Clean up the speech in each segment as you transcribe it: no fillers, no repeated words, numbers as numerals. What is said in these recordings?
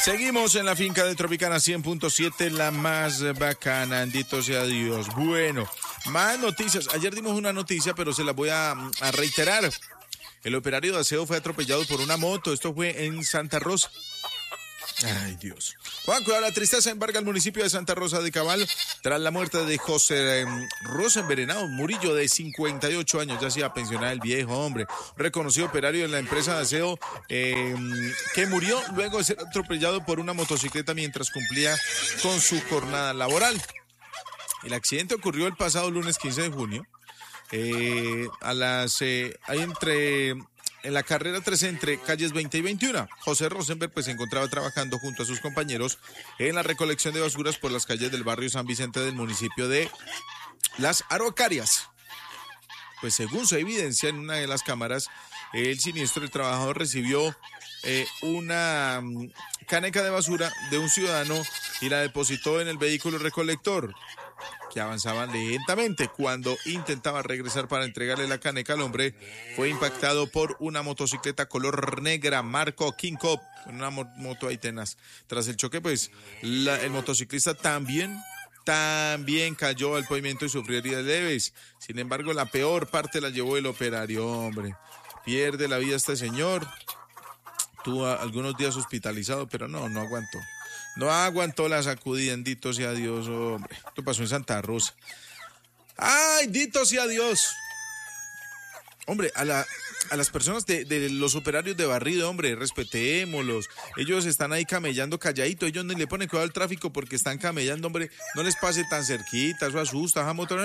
Seguimos en la finca de Tropicana 100.7, la más bacana, bendito sea Dios. Bueno, más noticias. Ayer dimos una noticia, pero se la voy a reiterar. El operario de aseo fue atropellado por una moto. Esto fue en Santa Rosa. Ay, Dios. Cuidado, la tristeza embarga al municipio de Santa Rosa de Cabal tras la muerte de José Rosenberenado Murillo, de 58 años. Ya se iba a pensionar el viejo hombre. Reconocido operario de la empresa de aseo que murió luego de ser atropellado por una motocicleta mientras cumplía con su jornada laboral. El accidente ocurrió el pasado lunes 15 de junio. En la carrera 13 entre calles 20 y 21. José Rosenberg se encontraba trabajando junto a sus compañeros en la recolección de basuras por las calles del barrio San Vicente del municipio de Las Araucarias. Pues según se evidencia en una de las cámaras, el siniestro del trabajador recibió una caneca de basura de un ciudadano y la depositó en el vehículo recolector, que avanzaban lentamente. Cuando intentaba regresar para entregarle la caneca al hombre, fue impactado por una motocicleta color negra marco King Cup, una moto ahí tenaz. Tras el choque, pues, el motociclista también cayó al pavimento y sufrió heridas leves. Sin embargo, la peor parte la llevó el operario, hombre. Pierde la vida este señor. Tuvo algunos días hospitalizado, pero no aguantó. No aguantó la sacudida, bendito sea Dios, hombre. Esto pasó en Santa Rosa. ¡Ay, bendito sea Dios! Hombre, a las personas de los operarios de barrido, hombre, respetémoslos. Ellos están ahí camellando calladito. Ellos no le ponen cuidado al tráfico porque están camellando, hombre. No les pase tan cerquita, eso asusta.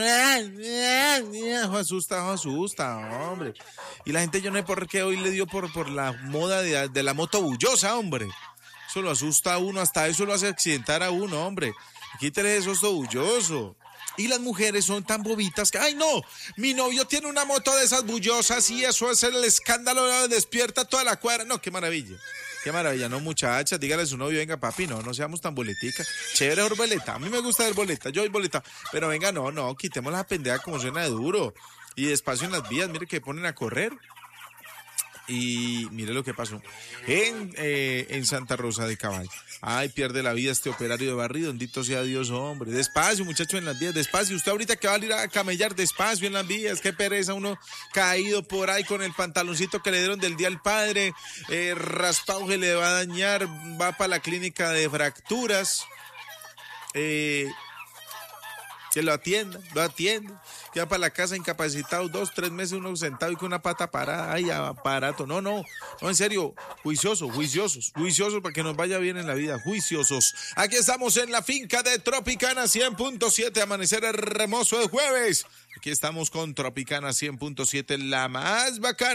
Eso asusta, hombre. Y la gente, yo no sé por qué hoy le dio por la moda de la moto bullosa, hombre. Eso lo asusta a uno, hasta eso lo hace accidentar a uno, hombre. Quítale eso, es bulloso. Y las mujeres son tan bobitas que, ¡ay, no! Mi novio tiene una moto de esas bullosas y eso es el escándalo, despierta toda la cuadra. No, qué maravilla. Qué maravilla, no, muchachas, dígale a su novio, venga, papi, no seamos tan boleticas. Chévere, boleta, a mí me gusta ver boleta, yo doy boleta. Pero venga, no, quitemos la pendeja como suena de duro. Y despacio en las vías, mire que ponen a correr. Y mire lo que pasó en Santa Rosa de Cabal. Ay, pierde la vida este operario de barrido, bendito sea Dios, hombre. Despacio, muchacho, en las vías, despacio. Usted ahorita que va a ir a camellar, despacio en las vías. Qué pereza, uno caído por ahí con el pantaloncito que le dieron del día al padre, raspado que le va a dañar, va para la clínica de fracturas. Que lo atiendan, queda para la casa incapacitado 2-3 meses uno sentado y con una pata parada, ay, aparato, no, en serio, juiciosos para que nos vaya bien en la vida, juiciosos. Aquí estamos en la finca de Tropicana 100.7, amanecer hermoso de jueves. Aquí estamos con Tropicana 100.7, la más bacana.